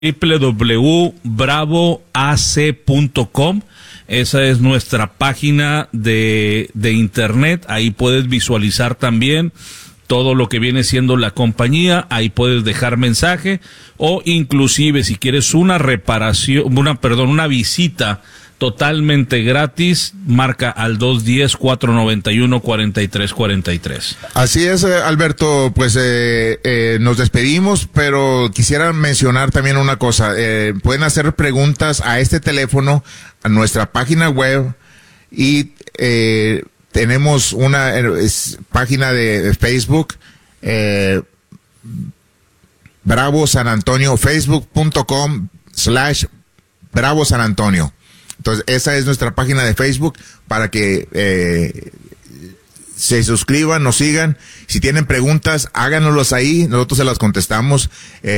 www.bravoac.com. Esa es nuestra página de internet. Ahí puedes visualizar también todo lo que viene siendo la compañía. Ahí puedes dejar mensaje, o inclusive si quieres una visita totalmente gratis, marca al 210-491-4343. Así es, Alberto, pues nos despedimos, pero quisiera mencionar también una cosa. Pueden hacer preguntas a este teléfono, a nuestra página web, y tenemos una página de Facebook, Bravo San Antonio, facebook.com/Bravo San Antonio. Entonces, esa es nuestra página de Facebook para que se suscriban, nos sigan. Si tienen preguntas, háganoslas ahí, nosotros se las contestamos.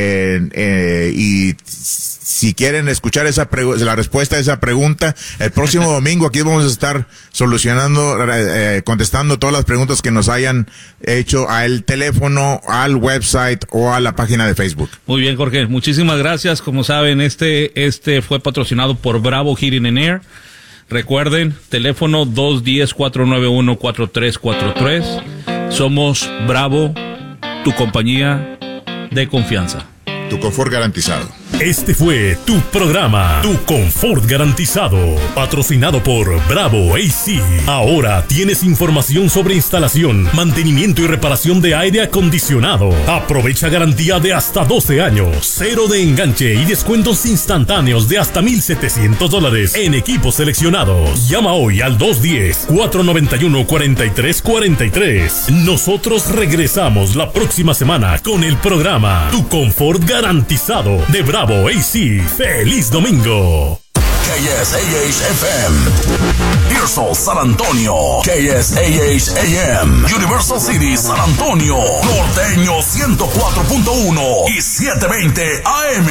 Y si quieren escuchar la respuesta a esa pregunta, el próximo domingo aquí vamos a estar contestando todas las preguntas que nos hayan hecho al teléfono, al website o a la página de Facebook. Muy bien, Jorge, muchísimas gracias. Como saben, este fue patrocinado por Bravo Heating and Air. Recuerden, teléfono 210-491-4343. Somos Bravo, tu compañía de confianza. Tu confort garantizado. Este fue tu programa, Tu Confort Garantizado, patrocinado por Bravo AC. Ahora tienes información sobre instalación, mantenimiento y reparación de aire acondicionado. Aprovecha garantía de hasta 12 años, cero de enganche y descuentos instantáneos de hasta $1,700 en equipos seleccionados. Llama hoy al 210-491-4343. Nosotros regresamos la próxima semana con el programa Tu Confort Garantizado de Bravo AC. ¡Feliz domingo! KSAH-FM, Pearsall, San Antonio. KSAH-AM, Universal City, San Antonio. Norteño 104.1 y 720 AM.